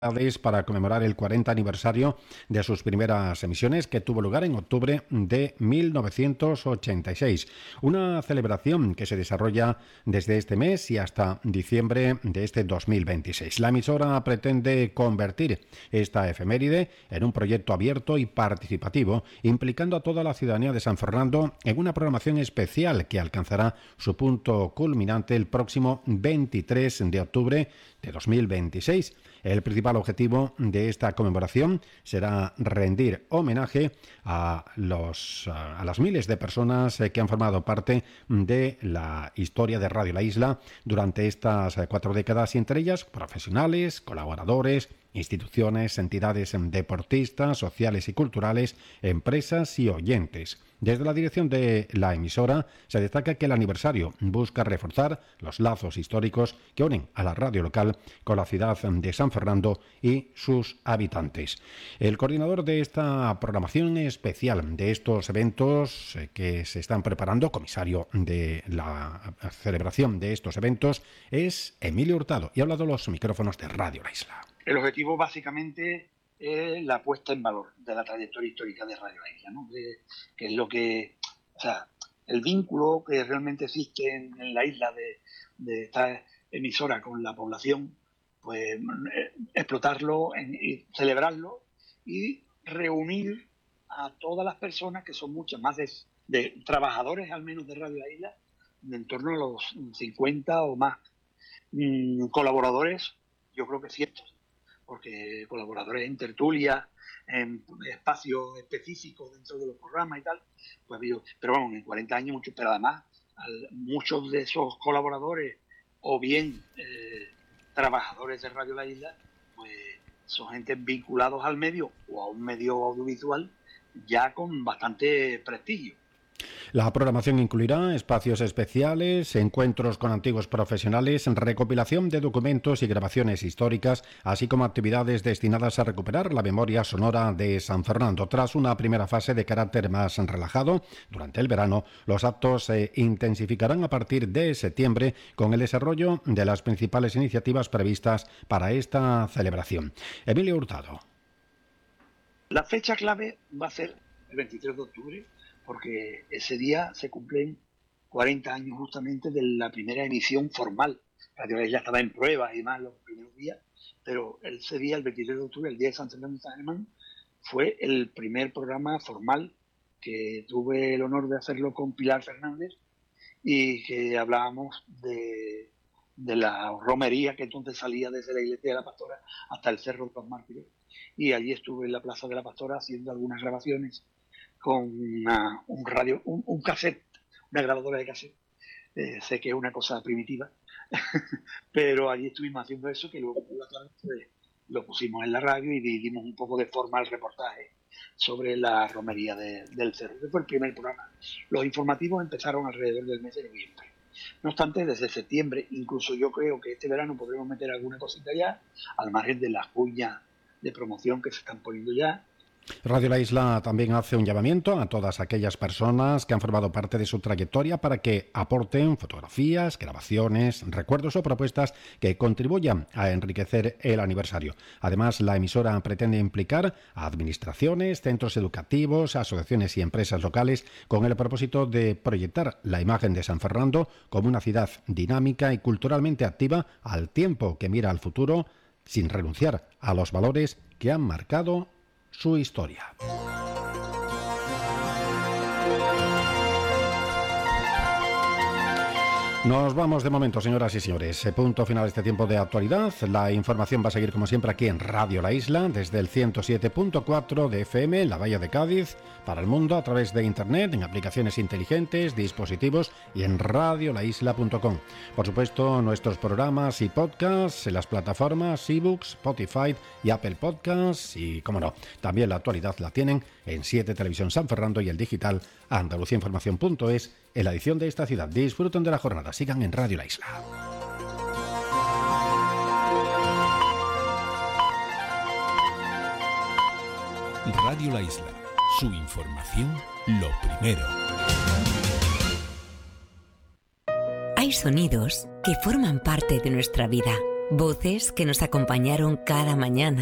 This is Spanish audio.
para conmemorar el 40 aniversario de sus primeras emisiones, que tuvo lugar en octubre de 1986. Una celebración que se desarrolla desde este mes y hasta diciembre de este 2026. La emisora pretende convertir esta efeméride en un proyecto abierto y participativo, implicando a toda la ciudadanía de San Fernando en una programación especial que alcanzará su punto culminante el próximo 23 de octubre de 2026. El principal objetivo de esta conmemoración será rendir homenaje a las miles de personas que han formado parte de la historia de Radio La Isla durante estas 4 décadas, y entre ellas profesionales, colaboradores, instituciones, entidades deportistas, sociales y culturales, empresas y oyentes. Desde la dirección de la emisora se destaca que el aniversario busca reforzar los lazos históricos que unen a la radio local con la ciudad de San Fernando y sus habitantes. El coordinador de esta programación especial, de estos eventos que se están preparando, comisario de la celebración de estos eventos, es Emilio Hurtado, y ha hablado a los micrófonos de Radio La Isla. El objetivo básicamente es la puesta en valor de la trayectoria histórica de Radio La Isla, ¿no? Que es lo que, o sea, el vínculo que realmente existe en la isla de esta emisora con la población, pues explotarlo y celebrarlo y reunir a todas las personas, que son muchas, más de trabajadores al menos de Radio La Isla, de en torno a los 50 o más colaboradores, yo creo que cientos, porque colaboradores en tertulia, en espacios específicos dentro de los programas y tal, pues pero bueno, en 40 años muchos, pero además muchos de esos colaboradores o bien trabajadores de Radio La Isla, pues son gente vinculados al medio o a un medio audiovisual ya con bastante prestigio. La programación incluirá espacios especiales, encuentros con antiguos profesionales, recopilación de documentos y grabaciones históricas, así como actividades destinadas a recuperar la memoria sonora de San Fernando. Tras una primera fase de carácter más relajado, durante el verano, los actos se intensificarán a partir de septiembre con el desarrollo de las principales iniciativas previstas para esta celebración. Emilio Hurtado. La fecha clave va a ser el 23 de octubre, porque ese día se cumplen 40 años justamente de la primera emisión formal. Radio La Isla estaba en pruebas y más los primeros días, pero ese día, el 23 de octubre, el día de San Fernando de San Germán, fue el primer programa formal que tuve el honor de hacerlo con Pilar Fernández, y que hablábamos de la romería que entonces salía desde la iglesia de la Pastora hasta el Cerro de los Mártires, y allí estuve en la Plaza de la Pastora haciendo algunas grabaciones con un cassette, una grabadora de cassette. Sé que es una cosa primitiva, pero allí estuvimos haciendo eso, que luego lo pusimos en la radio y dimos un poco de forma al reportaje sobre la romería del Cerro. Ese fue el primer programa. Los informativos empezaron alrededor del mes de noviembre. No obstante, desde septiembre, incluso yo creo que este verano podremos meter alguna cosita ya, al margen de las cuñas de promoción que se están poniendo ya. Radio La Isla también hace un llamamiento a todas aquellas personas que han formado parte de su trayectoria para que aporten fotografías, grabaciones, recuerdos o propuestas que contribuyan a enriquecer el aniversario. Además, la emisora pretende implicar a administraciones, centros educativos, asociaciones y empresas locales con el propósito de proyectar la imagen de San Fernando como una ciudad dinámica y culturalmente activa, al tiempo que mira al futuro sin renunciar a los valores que han marcado su historia. Nos vamos de momento, señoras y señores. Punto final de este tiempo de actualidad. La información va a seguir como siempre aquí en Radio La Isla, desde el 107.4 de FM en la Bahía de Cádiz, para el mundo a través de internet, en aplicaciones inteligentes, dispositivos y en radiolaisla.com. Por supuesto, nuestros programas y podcasts en las plataformas eBooks, Spotify y Apple Podcasts, y, como no, también la actualidad la tienen en 7 Televisión San Fernando y el digital andaluciainformación.es en la edición de esta ciudad. Disfruten de la jornada, sigan en Radio La Isla. Radio La Isla, su información lo primero. Hay sonidos que forman parte de nuestra vida, Voces que nos acompañaron cada mañana.